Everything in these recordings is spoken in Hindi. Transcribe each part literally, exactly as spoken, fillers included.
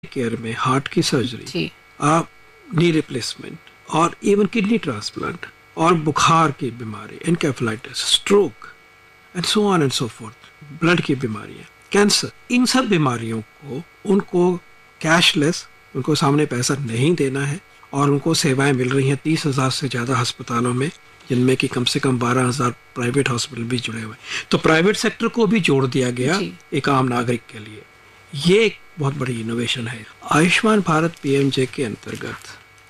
केयर में हार्ट की सर्जरी, जी आप नी रिप्लेसमेंट और इवन किडनी ट्रांसप्लांट और बुखार की बीमारी, encephalitis, stroke and so on and so fourth, blood की बीमारियां, कैंसर, इन सब बीमारियों को उनको कैशलेस, उनको सामने पैसा नहीं देना है और उनको सेवाएं मिल रही हैं तीस हजार से ज़्यादा अस्पतालों में, जिनमें कि कम से कम बारह हजार प्राइवेट हॉस्पिटल भी जुड़े हुए हैं। तो प्राइवेट सेक्टर को भी जोड़ दिया गया जी एक आम नागरिक के लिए। ये एक बहुत बड़ी इनोवेशन है। आयुष्मान भारत पीएमजे के अंतर्गत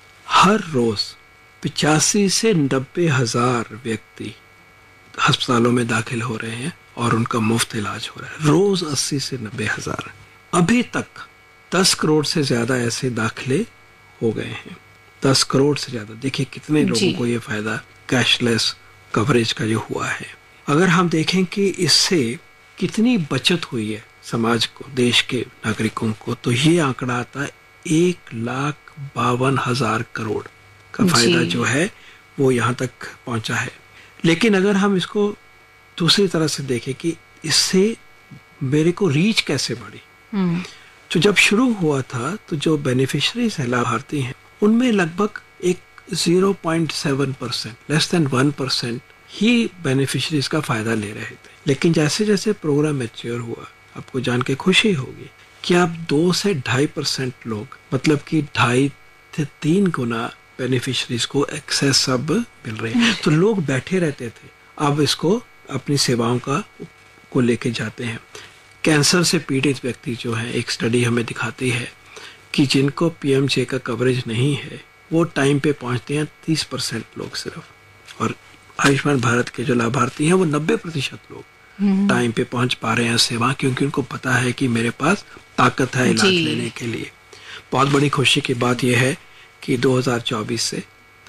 हर रोज पिचासी से नब्बे हजार व्यक्ति अस्पतालों में दाखिल हो रहे हैं और उनका मुफ्त इलाज हो रहा है। रोज अस्सी से नब्बे हजार। अभी तक दस करोड़ से ज्यादा ऐसे दाखिले हो गए हैं। दस करोड़ से ज्यादा। देखिए कितने लोगों जी को ये फायदा कैशलेस कवरेज का जो हुआ है। अगर हम देखें कि इससे कितनी बचत हुई है समाज को, देश के नागरिकों को, तो ये आंकड़ा आता है एक लाख बावन हजार करोड़ का फायदा जी जो है वो यहाँ तक पहुंचा है। लेकिन अगर हम इसको दूसरी तरह से देखें कि इससे मेरे को रीच कैसे बढ़ी, हम्म तो जब शुरू हुआ था तो जो बेनिफिशरीज है, लाभार्थी हैं, उनमें लगभग एक zero point seven percent, less than one percent ही बेनिफिशरीज का फायदा ले रहे थे। लेकिन जैसे जैसे प्रोग्राम मैच्योर हुआ, आपको जान के खुशी होगी कि अब दो से ढाई परसेंट लोग, मतलब कि ढाई से तीन गुना बेनिफिशरीज को एक्सेस अब मिल रहे हैं। तो लोग बैठे रहते थे, अब इसको अपनी सेवाओं का को लेके जाते हैं। कैंसर से पीड़ित व्यक्ति जो है, एक स्टडी हमें दिखाती है कि जिनको पीएमजे का कवरेज नहीं है वो टाइम पे पहुंचते हैं तीस परसेंट लोग सिर्फ, और आयुष्मान भारत के जो लाभार्थी हैं वो नब्बे प्रतिशत लोग टाइम पे पहुंच पा रहे हैं सेवा, क्योंकि उनको पता है कि मेरे पास ताकत है इलाज लेने के लिए। बहुत बड़ी खुशी की बात यह है कि दो हज़ार चौबीस से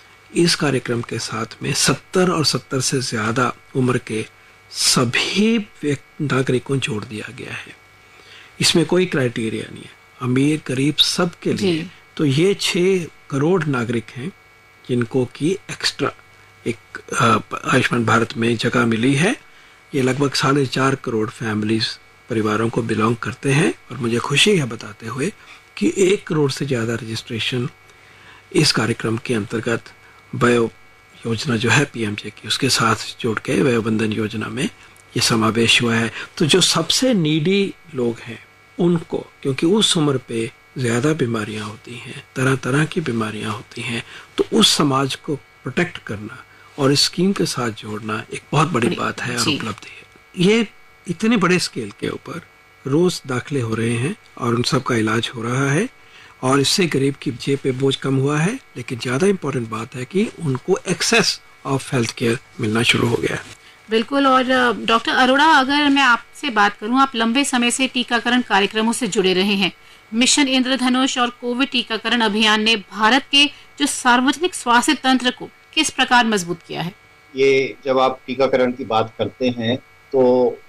इस कार्यक्रम के साथ में सत्तर और सत्तर से ज्यादा उम्र के सभी नागरिकों जोड़ दिया गया है। इसमें कोई क्राइटेरिया नहीं है, अमीर गरीब सब के लिए। तो ये छह करोड़ नागरिक हैं जिनको की एक्स्ट्रा एक आयुष्मान भारत में जगह मिली है। ये लगभग साढ़े चार करोड़ फैमिलीज, परिवारों को बिलोंग करते हैं। और मुझे खुशी है बताते हुए कि एक करोड़ से ज़्यादा रजिस्ट्रेशन इस कार्यक्रम के अंतर्गत वयो योजना जो है पीएमजे की, उसके साथ जोड़ के वयो बंधन योजना में ये समावेश हुआ है। तो जो सबसे नीडी लोग हैं उनको, क्योंकि उस उम्र पे ज़्यादा बीमारियां होती हैं, तरह तरह की बीमारियां होती हैं, तो उस समाज को प्रोटेक्ट करना और इस स्कीम के साथ जोड़ना एक बहुत बड़ी बात है और उपलब्धि है। ये इतने बड़े स्केल के ऊपर रोज दाखिले हो रहे हैं और उन सब का इलाज हो रहा है, और इससे गरीब की जेब पे बोझ कम हुआ है। लेकिन ज़्यादा इम्पोर्टेंट बात है कि उनको एक्सेस ऑफ हेल्थ केयर मिलना शुरू हो गया है। बिल्कुल। और डॉक्टर अरोड़ा, अगर मैं आपसे बात करूं, आप लंबे समय से टीकाकरण कार्यक्रमों से जुड़े रहे हैं। मिशन इंद्रधनुष और कोविड टीकाकरण अभियान ने भारत के जो सार्वजनिक स्वास्थ्य तंत्र को किस प्रकार मजबूत किया है? ये जब आप टीकाकरण की बात करते हैं तो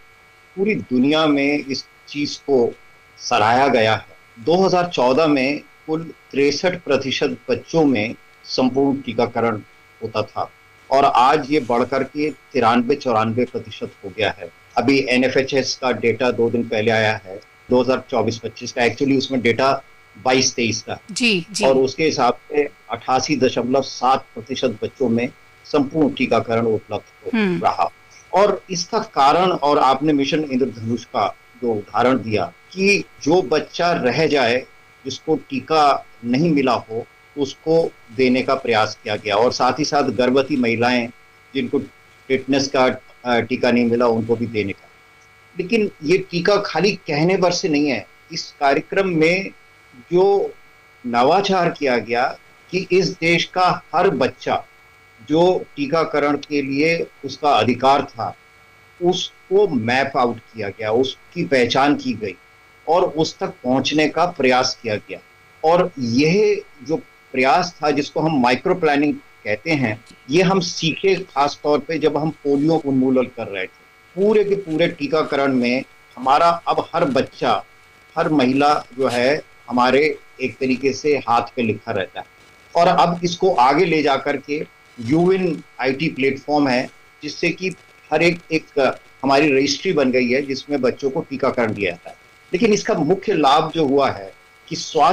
पूरी दुनिया में इस चीज को सराहा गया है। दो हज़ार चौदह में कुल तिरसठ प्रतिशत बच्चों में संपूर्ण टीकाकरण होता था और आज ये बढ़कर के तिरानवे चौरानवे प्रतिशत हो गया है। अभी एनएफएचएस का डेटा दो दिन पहले आया है दो हज़ार चौबीस पच्चीस का, एक्चुअली उसमें डेटा बाईस तेईस का जी, जी। और उसके हिसाब से अट्ठासी दशमलव सात प्रतिशत बच्चों में संपूर्ण टीकाकरण उपलब्ध हो रहा। और इसका कारण, और आपने मिशन इंद्रधनुष का जो उदाहरण दिया कि जो बच्चा रह जाए जिसको टीका नहीं मिला हो उसको देने का प्रयास किया गया, और साथ ही साथ गर्भवती महिलाएं जिनको टिटनेस का टीका नहीं मिला उनको भी देने का। लेकिन ये टीका खाली कहने भर से नहीं है। इस कार्यक्रम में जो नवाचार किया गया कि इस देश का हर बच्चा जो टीकाकरण के लिए उसका अधिकार था उसको मैप आउट किया गया, उसकी पहचान की गई और उस तक पहुंचने का प्रयास किया गया। और यह जो प्रयास था जिसको हम माइक्रो प्लानिंग कहते हैं, ये हम सीखे खास तौर पे जब हम पोलियो उन्मूलन कर रहे थे। पूरे के पूरे टीकाकरण में हमारा अब हर बच्चा, हर महिला जो है हमारे एक तरीके से हाथ पे लिखा रहता है। और अब इसको आगे ले जाकर के यूविन आईटी प्लेटफॉर्म है जिससे कि हर एक एक हमारी रजिस्ट्री बन गई है जिसमें बच्चों को टीकाकरण दिया जाता है। लेकिन इसका मुख्य लाभ जो हुआ है कि स्वास्थ्य